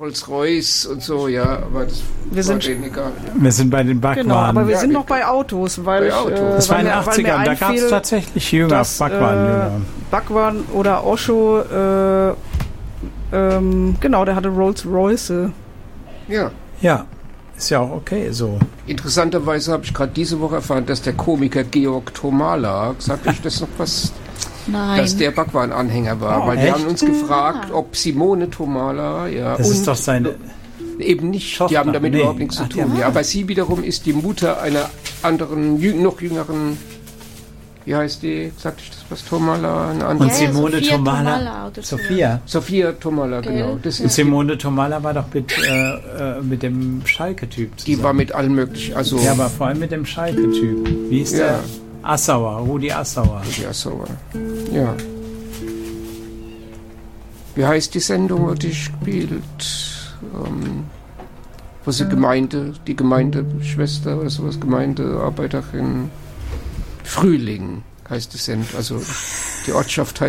Rolls-Royce und so, ja, aber das war denen egal. Wir sind bei den Backwaren. Genau, aber wir sind noch bei Autos, weil bei Autos. Das war in den 80ern, da gab es tatsächlich Backwaren. Backwaren oder Osho, genau, der hatte Rolls-Royce. Ja. Ja, ist ja auch okay so. Interessanterweise habe ich gerade diese Woche erfahren, dass der Komiker Georg Tomala, sagt euch das noch was? Nein. Dass der Backwaren-Anhänger war, weil wir haben uns gefragt, ob Simone Tomala, das ist doch seine... Eben nicht, die haben damit überhaupt nichts zu tun. Ja, aber sie wiederum ist die Mutter einer anderen, noch jüngeren, wie heißt die, sagte ich das was, Tomala? Eine andere. Und Simone Tomala, Sophia Tomala, genau. Das und Simone Tomala war doch mit dem Schalke-Typ zusammen. Die war mit allen möglichen, also... Ja, aber vor allem mit dem Schalke-Typ. Wie ist der? Rudi Assauer. Ja. Wie heißt die Sendung, wo die spielt? Wo sie die Gemeindeschwester oder sowas, Gemeindearbeiterin Frühling heißt die Sendung. Also die Ortschaft heißt